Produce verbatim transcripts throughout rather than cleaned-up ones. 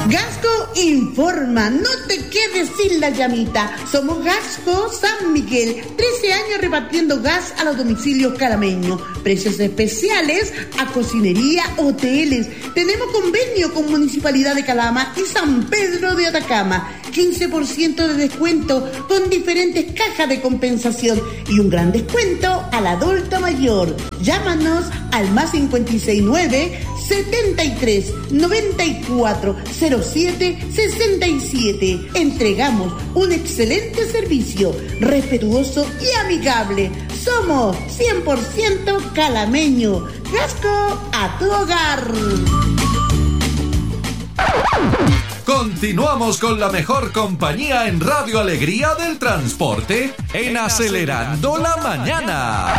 Gasco informa, no te quedes sin la llamita. Somos Gasco San Miguel, trece años repartiendo gas a los domicilios calameños. Precios especiales a cocinería, hoteles. Tenemos convenio con Municipalidad de Calama y San Pedro de Atacama. quince por ciento de descuento con diferentes cajas de compensación y un gran descuento al adulto mayor. Llámanos al más cincuenta y seis nueve, setenta y tres, noventa y cuatro, cero siete, sesenta y siete. Entregamos un excelente servicio, respetuoso y amigable. Somos cien por ciento calameño. Gasco a tu hogar. Continuamos con la mejor compañía en Radio Alegría del Transporte en Acelerando la Mañana.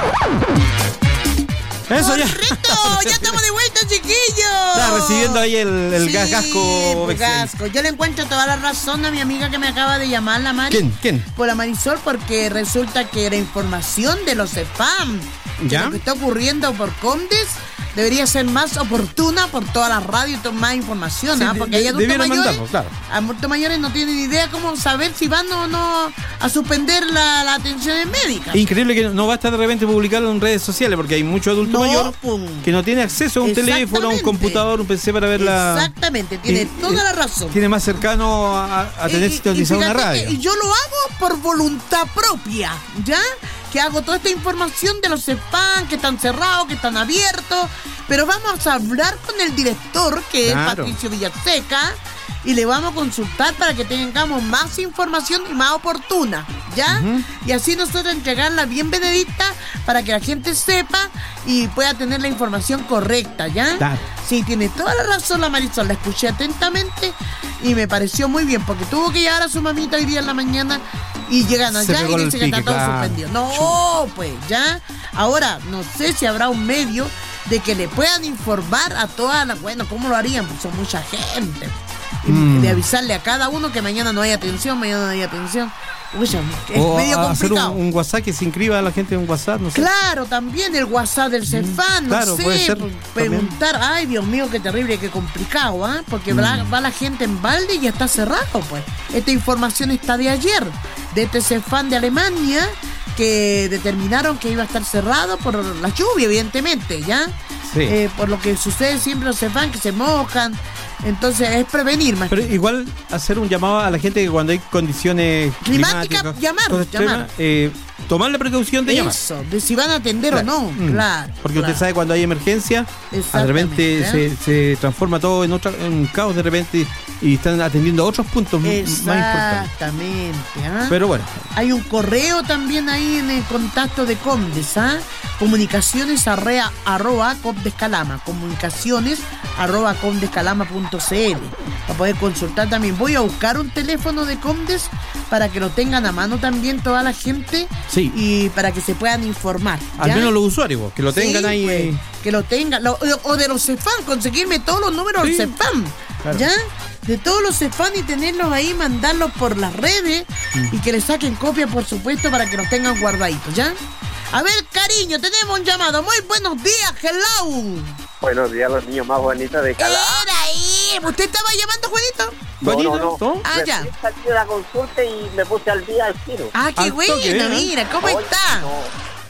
Eso ya. ¡Correcto! ¡Ya estamos de vuelta, chiquillos! Está recibiendo ahí el, el sí, gasco. Pues gasco. Yo le encuentro toda la razón a mi amiga que me acaba de llamar, la Mari. ¿Quién? ¿Quién? Por la Marisol, porque resulta que la información de los spam, ¿ya? Lo que está ocurriendo por Condes, debería ser más oportuna por todas las radios y más información, Sí, ¿ah? Porque hay adultos mayores, mandarlo, claro. adultos mayores no tienen idea cómo saber si van o no a suspender la, la atención médica. Increíble que no basta de repente publicarlo en redes sociales, porque hay mucho adulto No, mayor pum. que no tiene acceso a un teléfono, a un computador, un P C para ver la... Exactamente, tiene y- toda y- la razón. Tiene más cercano a, a tener Y- y sintonizada una fíjate radio. que yo lo hago por voluntad propia, ¿ya? Que hago toda esta información de los spam, que están cerrados, que están abiertos. Pero vamos a hablar con el director, que Claro. es Patricio Villaseca, y le vamos a consultar para que tengamos más información y más oportuna, ¿ya? Ujú. Y así nosotros entregarla bien benedicta para que la gente sepa y pueda tener la información correcta, ¿ya? Claro. Sí, tiene toda la razón la Marisol, la escuché atentamente y me pareció muy bien, porque tuvo que llevar a su mamita hoy día en la mañana y llegan Se allá pegó y el dicen que está pique, todo claro. suspendido. No, pues, ¿ya? Ahora, no sé si habrá un medio de que le puedan informar a todas las... Bueno, ¿cómo lo harían? Pues son mucha gente. Y Mm. de avisarle a cada uno que mañana no hay atención, mañana no hay atención. Uy, es O medio a- hacer un, complicado. un WhatsApp que se inscriba a la gente en un WhatsApp, no sé. Claro, también el WhatsApp del Cefán, no claro, sé, puede ser pre- también. preguntar, ay Dios mío, qué terrible, qué complicado, ¿ah? Porque va, va la gente en balde y ya está cerrado, pues. Esta información está de ayer, de este Cefán de Alemania, que determinaron que iba a estar cerrado por la lluvia, evidentemente, ¿ya? Sí. Eh, por lo que sucede siempre los Cefán, que se mojan, entonces es prevenir más. Pero igual hacer un llamado a la gente que cuando hay condiciones Climática, climáticas, llamar, cosas extremas, llamar. eh, tomar la precaución de llamar. Eso, de si van a atender Claro. o no, Mm. claro. Porque claro. usted sabe cuando hay emergencia, de repente Exactamente, se, se transforma todo en otra, en un caos de repente y están atendiendo a otros puntos m- más importantes. Exactamente. ¿ah? Pero bueno, Hay un correo también ahí en el contacto de Condes, ¿ah? Comunicaciones arrea, arroba Condescalama. Comunicaciones arroba condescalama punto c l. Para poder consultar también. Voy a buscar un teléfono de Condes para que lo tengan a mano también toda la gente. Sí. Y para que se puedan informar. al ¿ya? menos los usuarios, vos, que lo tengan Sí, ahí. pues, que lo tengan. Lo- o de los Cefam, conseguirme todos los números Sí, del Cefam. claro. ¿Ya? De todos los Cefam y tenerlos ahí, mandarlos por las redes Mm. y que les saquen copia, por supuesto, para que los tengan guardaditos, ¿ya? A ver, cariño, tenemos un llamado. Muy buenos días, hello. Buenos días, los niños más bonitos de Calama. Era ahí. ¿Usted estaba llamando, Juanito? No, Juanito, no, no. ¿no? Ah, ya. Recién salí de la consulta y me puse al día al tiro. Ah, qué Al bueno, toque, ¿eh? mira, ¿cómo Oye, está? No,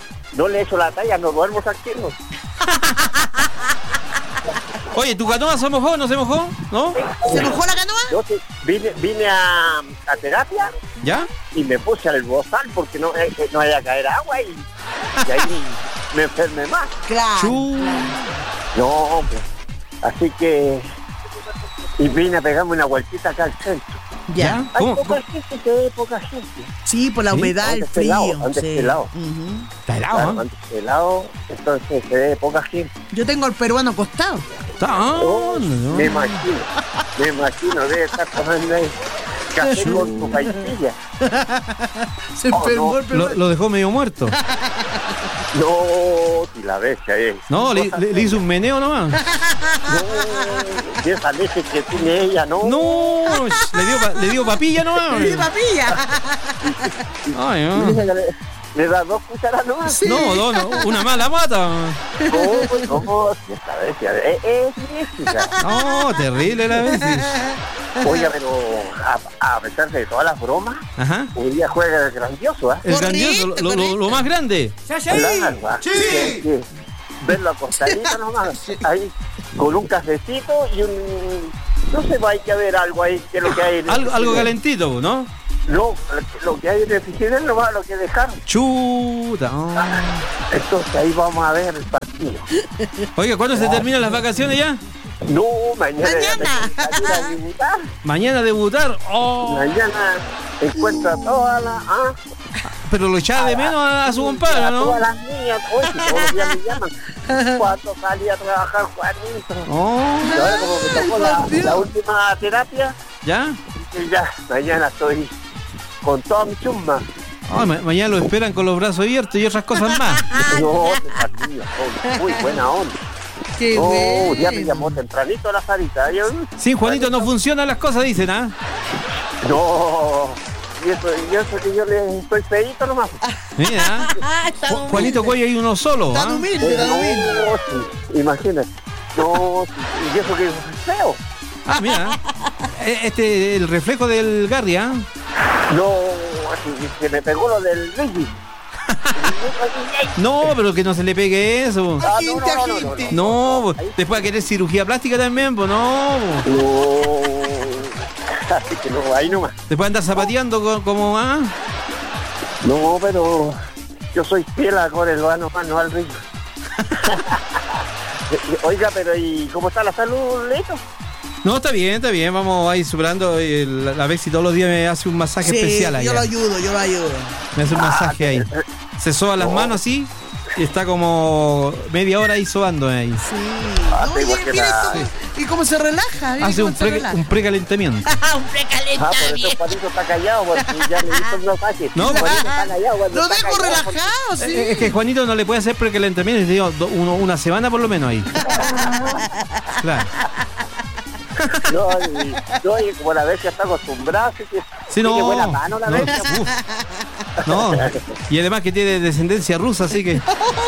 no le echo la talla, no duermo tranquilo. Oye, ¿tu canoa se mojó o no se mojó? ¿No? ¿Se mojó la canoa? Yo sí, vine, vine a, a terapia ¿Ya? y me puse al bozal porque no, eh, no haya caer agua y, y ahí me enfermé más. Claro. Chu. No, pues, así que... Y vine a pegarme una vueltita acá al centro. Ya. Hay ¿Cómo? poca gente, se ve poca gente. Sí, por la Sí, humedad, el antes pelado, frío. antes sí. pelado. Ujú. Está helado, Claro, ¿eh? antes pelado, entonces se ve poca gente. Yo tengo al peruano acostado. Está, ah, Oh, no, Me no. imagino, me imagino, debe estar tomando ahí café con tu paisilla. Se Oh, enfermó no. el peruano. Lo, lo dejó medio muerto. No, si la ves ahí. No, le, le- le hizo un meneo nomás. No, y esa leche que tiene ella, no. No, le dio, pa- le dio papilla nomás. ¡Sí, papilla! Ay, Y no. dice que le- le da dos cucharadas nomás. Sí. No, no, no, una mala mata. ¿Cómo? ¿Cómo? Si esta bestia es, es mística. No, terrible la vez. Oiga, pero a, a pesar de todas las bromas, Ajá. hoy día juega grandioso, ¿ah? Es Correcto, grandioso, lo, lo- correcto. lo más grande. Claro, ¿ah? Sí. Que- que verlo acostadito nomás, ahí, con un cafecito y un... No sé, hay que haber algo ahí, que es lo que hay en el Algo, algo frigider. calentito, ¿no? No, lo que hay en el frigider no va a lo que dejar. Chuta. oh. Entonces ahí vamos a ver el partido. Oiga, ¿cuándo se terminan las vacaciones ya? No, mañana. Mañana. Ya tengo que salir a debutar. Mañana debutar. Oh. Mañana encuentro a todas las... Ah, Pero lo echaba de menos a, a su compadre, a ¿no? todas las niñas. Hoy si todos los días me llaman. ¿Cuándo salí a trabajar, Juanito? Oh. Y ahora como me tocó la, la última terapia, ¿Ya? y ya, mañana estoy con toda mi chumba. Ah, ma- mañana lo esperan con los brazos abiertos y otras cosas más. No, te partía, oh, muy buena onda. Qué Oh, bueno. ya me llamó tempranito la Sarita. Yo, Sin Juanito no funcionan las cosas, dicen, ¿ah? no, y eso, y eso que yo le estoy feíto nomás. Mira. Ah, está Ju- humilde. Juanito Cuello hay uno solo, Tan ¿ah? humilde, tan humilde. No, sí, imagínate. No, sí, y eso que es feo. Ah, mira. Eh, Este, el reflejo del Garry, ¿ah? No, así, se me pegó lo del Ricky. No, pero que no se le pegue eso. Ah, Aginte, no, no, no, aginte. No, po, después va a querer cirugía plástica también, pues no. po. No, así que no, ahí nomás. Después andar zapateando co- como, ¿ah? No, pero yo soy fiel a Corelva nomás, no al Ricky. Oiga, pero ¿y cómo está la salud, Leito? No, está bien, está bien, vamos a ir superando. eh, La, la vez si todos los días me hace un masaje Sí, especial allá. yo lo ayudo, yo lo ayudo. Me hace un masaje ahí. Se soba las manos así y está como media hora ahí sobando ahí. Sí. Ah, No, igual y que mire la- cómo- y cómo se relaja. mire Hace cómo un, se pre- relaja. un precalentamiento. un Ah, por precalentamiento. eso Juanito está callado, porque ya le hizo un masaje. No, Juanito pues- está callado. cuando Lo está dejo callado, relajado, sí. Eh, Es que Juanito no le puede hacer precalentamiento, le digo, do- uno- una semana por lo menos ahí. Claro. No, y, no, y como la bestia está acostumbrada, así que Sí, no. tiene buena mano la no, bestia. uf. No, y además que tiene descendencia rusa, así que.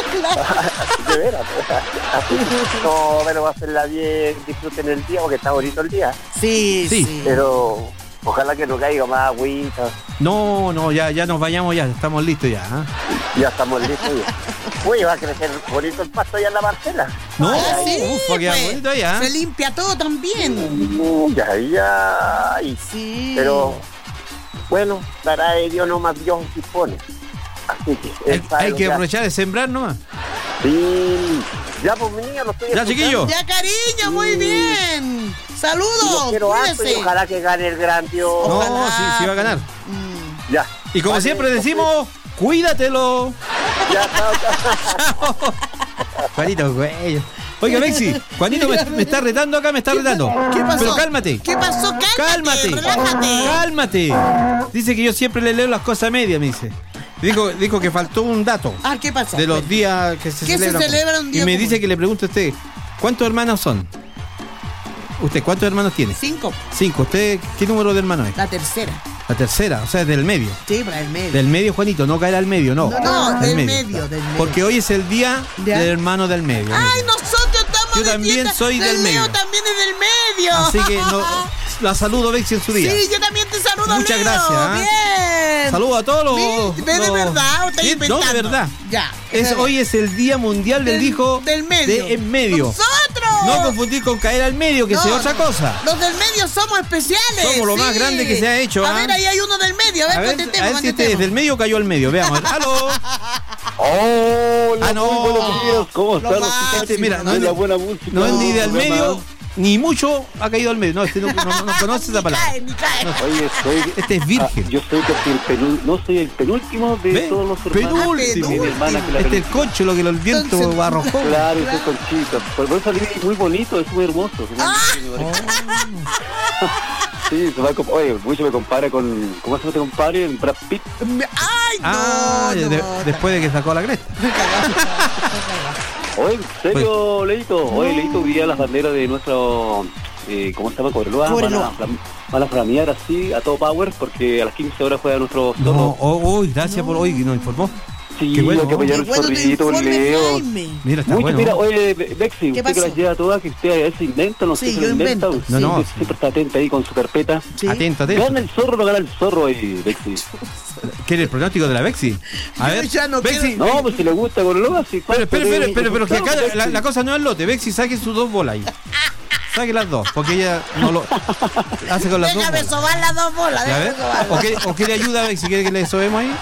De veras. Así que, no, pero va a hacerla bien, disfruten el día, porque está bonito el día. Sí, Sí. sí. Pero ojalá que no caiga más agüita. No, no, ya, ya nos vayamos, ya, estamos listos ya. ¿ah? Ya estamos listos. Ya. Uy, va a crecer bonito el pasto allá en la parcela. No, Ah, sí, uf, va a quedar pues, bonito ahí, ¿ah? se limpia todo también. Mm, Ya, ya. y- Sí. Pero bueno, dará de Dios nomás Dios dispone. Así que él Hay, sabe hay lo que hace. aprovechar de sembrar nomás. Sí. Ya, pues mi niño, lo estoy Ya, escuchando. chiquillo. Ya, cariño, muy Sí. bien. Y lo Saludos. quiero harto y Cuídese. ojalá que gane el gran Dios. No, Ojalá. sí, sí va a ganar. Mm. Ya. Y como Vale, siempre pues, decimos, cuídatelo. Ya, chao, chao. Juanito, güey. Oiga, Mexi, Juanito me, me está retando acá, me está retando. ¿Qué pasó? Pero cálmate. ¿Qué pasó? Cálmate. Cálmate. Relájate. Cálmate. Dice que yo siempre le leo las cosas a media, me dice. Dijo, dijo que faltó un dato Ah, ¿qué pasó? de los días que se ¿Qué se celebran. celebra un día Y me como dice hoy? que le pregunte a usted, ¿cuántos hermanos son? ¿Usted cuántos hermanos tiene? Cinco. Cinco. ¿Usted qué número de hermanos es? La tercera. La tercera, o sea, del medio. Sí, para el medio. Del medio, Juanito, no caer al medio, no. No, no, del medio, del medio. Porque hoy es el día Ya. del hermano del medio. Ay, mire. nosotros estamos Yo de también fiesta. soy del El Leo medio. también es del medio. Así que no, la saludo, Bexi, en su día. Sí, yo también te saludo, Muchas Leo. gracias, ¿ah? Bien. Saludos a todos los. Sí, ¿ve de los- verdad o estás Sí, inventando? No, de verdad. Ya. Es, hoy es el Día Mundial del, Hijo del medio. de en medio. ¡Nosotros! No confundir con caer al medio, que No, sea otra no. cosa. Los del medio somos especiales. Somos lo más sí. grande que se ha hecho, A ¿ah? ver, ahí hay uno del medio. A ver, A ver, contestemos, a ver si este contestemos. es del medio o cayó al medio. Veamos. ¡Aló! Hola, Ah, no. muy buenos días. ¿Cómo Lo están los máximo. chicos? Este, mira, no De es la de- buena música. No es ni del programa. medio, ni mucho ha caído al medio. No, este no, no, no conoce esa Ni palabra. cae, ni cae. Oye, soy... Este es virgen. Ah, yo soy casi el penúltimo, no soy el penúltimo de ¿Ve? todos los hermanos. Penúltimo. Mi hermana que la Este es el concho, lo que el viento Entonces- arrojó. Claro, soy conchita. Por por eso salí muy bonito, es muy hermoso. Ah. Sí, se va a comp- Oye, mucho me compara con... ¿Cómo se llama este compadre? El Brad Pitt. Ay, no. Ah, no, de- no. después de que sacó la cresta. Oye, ¿en serio, Leito? Oye, Leito, vi las banderas de nuestro... eh, ¿cómo se llama? Cobreloa. Van Cobreloa. a, flam- van a flamear así a todo power porque a las quince horas juega nuestro No, zorro. oh, oh, gracias por hoy que nos informó. Sí, qué bueno. hay que apoyar Qué el bueno tu zorrito, el informe, Leo. Jaime. Mira, está Mucho, bueno. mira, oye, Be- Bexi, ¿Qué usted que pasó? las lleva todas, que usted a veces inventa, no Sí, sé si yo lo inventa. invento, Usted No, no, siempre, sí. siempre está atenta ahí con su carpeta. Sí. Atento, atento. ¿Gana el zorro o no gana el zorro ahí, Bexi? ¿Quiere el pronóstico de la Bexi? A Yo ver, ya no Bexi. quiero- No, pues si le gusta Cobreloa, sí. Pero, pero, pero, pero, pero que acá Bexi. la, la cosa no es lote. Bexi, saque sus dos bolas ahí. Saque las dos, porque ella no lo hace con las Déjame dos bolas. sobar las dos bolas, ¿Ya déjame ves? sobarlas. ¿O quiere, o quiere ayuda, Bexi? ¿Quiere que le sobemos ahí?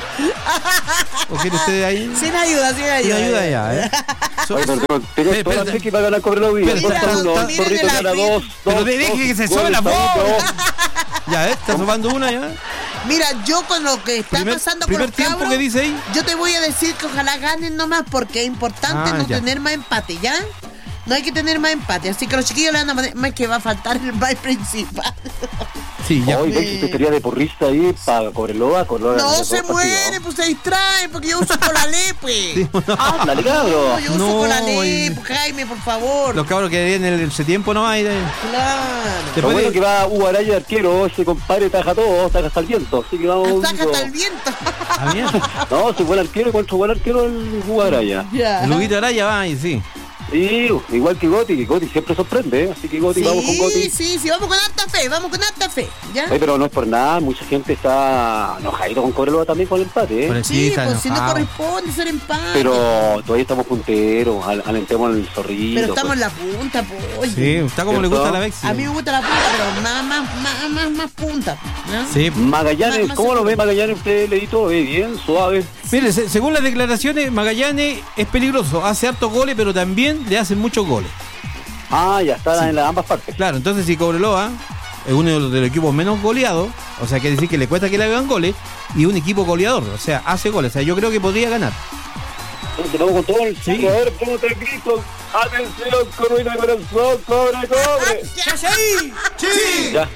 ¿O quiere usted ahí? Sin ayuda, sin ayuda. Sin ayuda ya, ¿eh? So- Oye, pero tengo- tengo Espera, toda la espera. fe que va a ganar Cobreloa y Espera, el zorro espera, uno, el miren zorrito el gana abril. dos, Pero dos, deje dos que se goles, sobe la zorrito. bola. Ya, ¿eh? Está tomando una ya. Mira, yo con lo que está Primer, pasando con primer los tiempo cabros, que dice ahí. yo te voy a decir que ojalá ganen nomás porque es importante Ah, no ya. tener más empate, ¿ya? No hay que tener más empate, así que los chiquillos le van a poner, más que va a faltar el baile principal. Sí, ya. Oye, Bexi, usted estaría de porrista ahí para Cobreloa. Cobreloa No gana se dos muere, partidos. pues se distraen, porque yo uso colalé, pues. Sí, Ándale, No, cabro. yo uso No, colalé, oye. pues, Jaime, por favor. Los cabros que en el, ese tiempo no hay. eh. Claro. Lo Después bueno de- que va Hugo Araya de arquero, ese compadre taja todo, taja hasta el viento. Así que vamos. Saca Hugo. hasta el viento. Ah, bien. No, si buen arquero, contra buen arquero el Hugo Araya. Ya. El Luguito Araya va ahí, sí. Y igual que Goti, que Goti siempre sorprende, ¿eh? Así que Goti, vamos con Sí, Goti. sí, sí, vamos con harta fe, vamos con harta fe, ¿ya? Oye, pero no es por nada, mucha gente está enojadito con Cobreloa también con el empate, ¿eh? Por el- Sí, está pues si no enojado. corresponde ser empate. Pero todavía estamos punteros, al- alentemos el zorrito. Pero estamos en pues. la punta, pues. Sí, está como le gusta a la Bexi. A mí me gusta la punta, pero más, más, más, más, más punta, ¿ya? Sí. Magallanes, Más- más ¿cómo lo seguro. ve Magallanes? Usted, Leito, lo ve bien, suave. Mire, se- según las declaraciones, Magallanes es peligroso. Hace hartos goles, pero también le hacen muchos goles. Ah, ya está en las ambas partes. Claro, entonces si Cobreloa es uno de los, de los equipos menos goleados, o sea, quiere decir que le cuesta que le hagan goles, y un equipo goleador, o sea, hace goles. O sea, yo creo que podría ganar. Entonces vamos con todo el Sí. chico, a ver cómo te grito. Atención, corrida de corazón, cobre, cobre. ¡Sí! ¡Sí! Ya.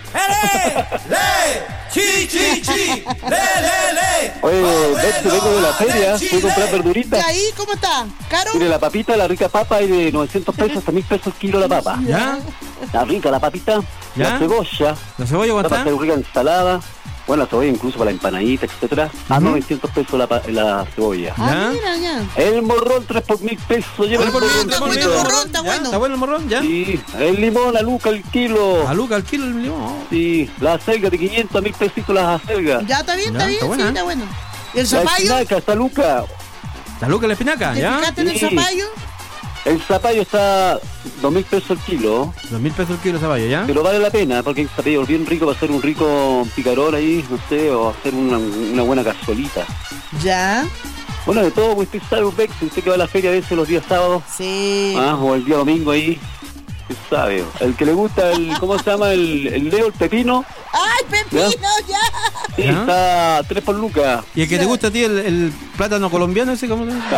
¡Le! ¡Chi, chi, chi! ¡Le, le, le! Oye, Bexi, vengo de la feria, fui a comprar ¿Y verduritas. ahí cómo está? ¿Caro? Mire, la papita, la rica papa, hay de novecientos pesos hasta mil pesos el kilo la papa. ¿Ya? La rica la papita, ¿Ya? la cebolla, ¿La cebolla la cuánto pasta está? rica ensalada, bueno, la cebolla incluso para la empanadita, etcétera. A Ujú. novecientos pesos la, pa- la cebolla. Ah, ¿Ya? mira, ya. El morrón, tres por mil pesos, lleva el Está morrón. está bueno tres el por mil. morrón, está ¿Ya? bueno. ¿Está bueno el morrón? ¿Ya? Sí, el limón, la luca, el kilo. A Luca, al kilo el limón. Sí, la acelga de quinientos a mil pesitos las acelgas. Ya está bien, Ya, está bien, está buena, sí, ¿eh? está bueno. ¿Y el La zapallo? espinaca, está luca. La Luca, la espinaca, ¿Te ¿ya? fijaste en el Sí. zapallo? El zapallo está dos mil pesos el kilo, Dos mil pesos el kilo de zapallo, ¿ya? pero vale la pena porque el zapallo es bien rico para hacer un rico picarón ahí, no sé, o hacer una, una buena cazuelita. Ya. Bueno, de todo, pues usted sabe, Bex, usted que va a la feria a veces los días sábados, Sí. ah, o el día domingo ahí, usted sabe. El que le gusta, el ¿cómo se llama? El, el Leo, el pepino, ¡Ay, pepino, ya! sí, ¿Ya? está tres por lucas. ¿Y el que te gusta a ti, el, el plátano colombiano ese, cómo se llama?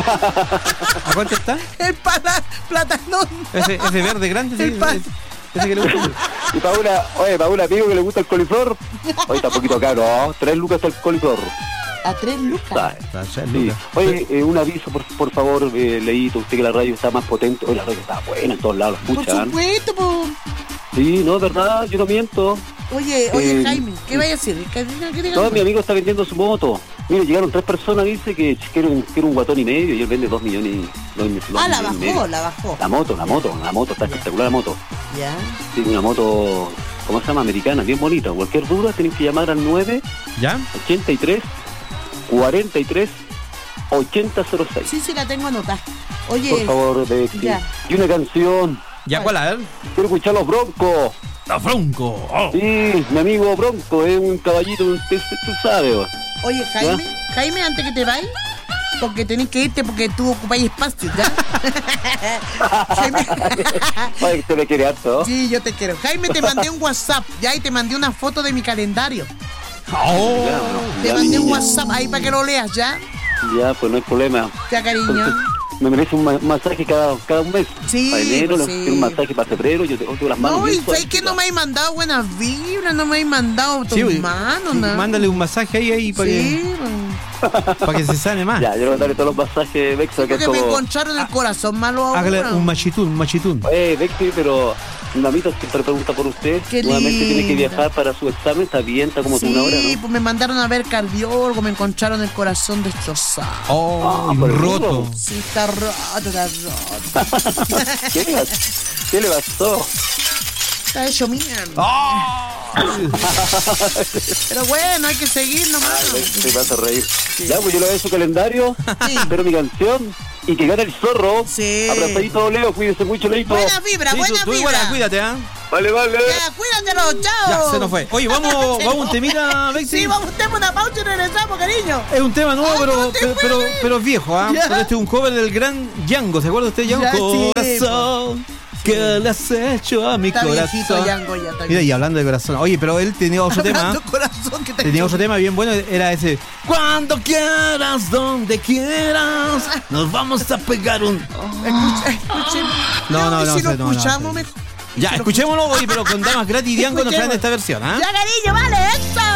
¿A cuánto está? El pala, platanón. Ese, ese verde grande, sí. El pan. Ese, ese que le gusta. Y para una, oye, para un amigo que le gusta el coliflor, hoy está un poquito caro, ¿no? Tres lucas está el coliflor. A tres lucas. ¿Sabe? Está seis Sí. lucas. Oye, eh, un aviso, por, por favor, eh, Leito, usted que la radio está más potente. Oye, la radio está buena en todos lados, la Por escuchan. supuesto, po. Sí, no, es verdad, yo no miento. Oye, oye, Eh, Jaime, ¿qué vaya a decir? ¿Qué diga, qué diga? No, mi amigo está vendiendo su moto. Mire, llegaron tres personas, dice que quiere un, quiere un guatón y medio y él vende dos millones y dos, dos Ah, la millones y bajó, medio. la bajó. La moto, la moto, la moto, está espectacular la moto. Ya. Sí, una moto, ¿cómo se llama? Americana, bien bonita. Cualquier duda tienen que llamar al nueve ¿Ya? ochenta y tres cuarenta y tres ochenta cero seis. Sí, sí, la tengo anotada. Oye, Por favor, de ya. Y una canción. ¿Ya cuál? A ver. Quiero escuchar los Broncos. La Bronco. Oh. Sí, mi amigo Bronco es un caballito, usted, usted sabe. ¿va? oye, Jaime, Jaime, antes que te vayas, porque tenés que irte porque tú ocupáis espacio, ¿ya? Jaime. Oye, usted me quiere harto, ¿no? Sí, yo te quiero. Jaime, te mandé un WhatsApp, ya, y te mandé una foto de mi calendario. Oh. Ya, bueno, Te ya, mandé un niña. WhatsApp ahí para que lo leas, ¿ya? Ya, pues no hay problema. Ya, cariño. Me merece un ma- masaje cada, cada un mes. Sí, Para enero, pues le- sí. quiero un masaje para febrero, yo tengo, tengo las manos No, bien y sabes que suavecitas. no me hay mandado buenas vibras, no me hay mandado tus Sí, oye, manos, sí, nada. mándale un masaje ahí, ahí para, Sí, que, para que se sane más. Ya, yo le voy a darle todos los masajes, Bexa, que porque me todo... encontraron el corazón malo ahora. Hágale un machitún, un machitún. Eh, Bexi, pero Mi mamita siempre pregunta por usted. Qué Nuevamente tiene que linda. viajar para su examen. Está bien, está como tú una hora, Sí, ¿no? pues me mandaron a ver cardiólogo, me encontraron el corazón destrozado. Oh, Ah, por el roto. burro. Sí, está roto, está roto. ¿Qué le, pasó? ¿Qué le pasó? Está hecho mierda. Oh. Pero bueno, hay que seguir nomás. Se vas a reír. Ya, pues yo le doy su calendario. Sí. Espero mi canción. Y que gane el zorro. Sí. Abrazadito, Leo. Cuídese mucho, Leito. Buena fibra, Sí, buena tú, tú fibra. igual, cuídate, ¿ah? Vale, vale. Ya, cuídatelo, chao. Ya, se nos fue. Oye, vamos, Se vamos a un nos temita, fue. Bexi. Sí, vamos, tenemos una pausa y regresamos, cariño. Es un tema nuevo, Ay, pero, no te pero, pero, mueves. pero es viejo, ¿ah? Ya. Pero este es un cover del gran Django. ¿Se acuerda usted de Ya, Django? sí, Corazón, ¿qué le has hecho a mi Está viejito corazón? Django ya, está Mira, y hablando de corazón. Oye, pero él tenía otro tema. Hablando corazón, que te Tenía otro tema bien bueno, era ese. Cuando quieras, donde quieras, nos vamos a pegar un. Escucha, escuchen. No, no, ¿y no si sé, lo no, no, escuchamos sí. mejor. Ya, escuchémoslo, oye, pero con damas gratis y Django nos traen Escuchemos. esta versión, ¿ah? Ya, cariño, vale, eso.